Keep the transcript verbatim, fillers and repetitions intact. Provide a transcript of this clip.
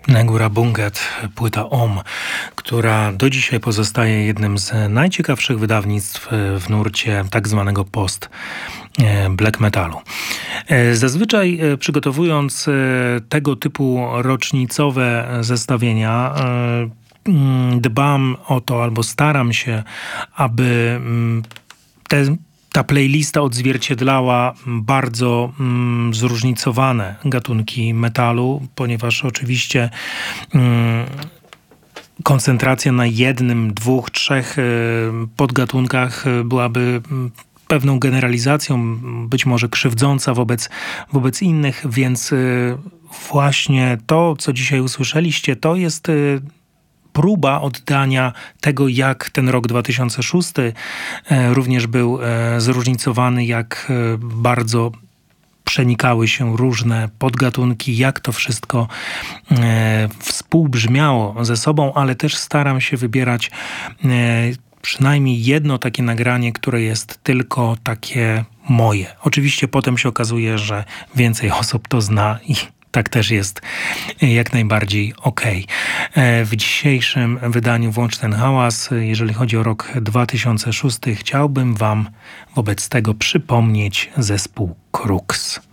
Negura Bunget, płyta Om, która do dzisiaj pozostaje jednym z najciekawszych wydawnictw w nurcie tak zwanego post black metalu. Zazwyczaj przygotowując tego typu rocznicowe zestawienia, dbam o to albo staram się, aby te Ta playlista odzwierciedlała bardzo mm, zróżnicowane gatunki metalu, ponieważ oczywiście mm, koncentracja na jednym, dwóch, trzech y, podgatunkach byłaby pewną generalizacją, być może krzywdząca wobec, wobec innych, więc y, właśnie to, co dzisiaj usłyszeliście, to jest y, próba oddania tego, jak ten rok dwa tysiące szósty e, również był e, zróżnicowany, jak e, bardzo przenikały się różne podgatunki, jak to wszystko e, współbrzmiało ze sobą, ale też staram się wybierać e, przynajmniej jedno takie nagranie, które jest tylko takie moje. Oczywiście potem się okazuje, że więcej osób to zna i tak też jest jak najbardziej okej. W dzisiejszym wydaniu Włącz ten hałas, jeżeli chodzi o rok dwa tysiące szósty, chciałbym wam wobec tego przypomnieć zespół Crux.